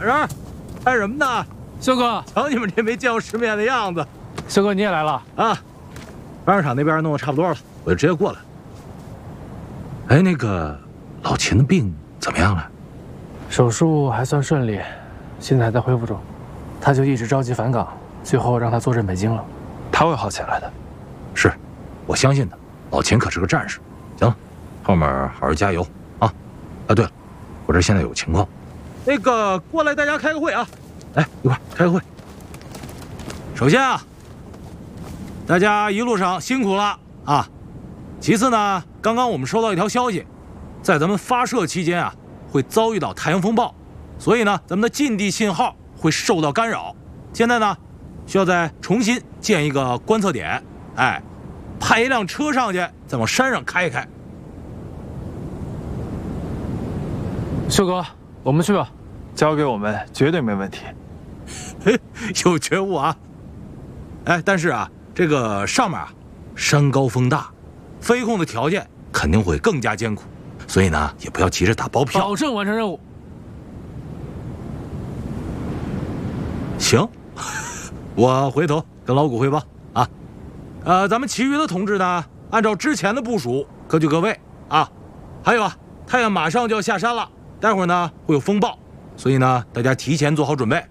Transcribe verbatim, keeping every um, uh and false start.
人，看什么呢？ 肖哥， 瞧你们这没见过世面的样子。 肖哥你也来了啊！发射场那边弄得差不多了，我就直接过来。哎，那个老秦的病怎么样了？ 手术还算顺利，现在还在恢复中。他就一直着急返岗，最后让他坐镇北京了。他会好起来的。 是，我相信他。老秦可是个战士。行了，后面好好加油啊！啊，对了，我这现在有情况，那个过来大家开个会啊！来一块开个会。首先啊，大家一路上辛苦了啊！其次呢，刚刚我们收到一条消息，在咱们发射期间啊，会遭遇到太阳风暴，所以呢，咱们的近地信号会受到干扰。现在呢，需要再重新建一个观测点，哎，派一辆车上去，再往山上开一开。 秀哥，我们去吧， 交给我们绝对没问题。 嘿，有觉悟啊！哎，但是啊，这个上面啊，山高风大，飞控的条件肯定会更加艰苦，所以呢，也不要急着打包票， 保证完成任务。 行，我回头跟老谷汇报啊。呃，咱们其余的同志呢，按照之前的部署，各就各位啊。还有啊，太阳马上就要下山了，待会儿呢会有风暴，所以呢，大家提前做好准备。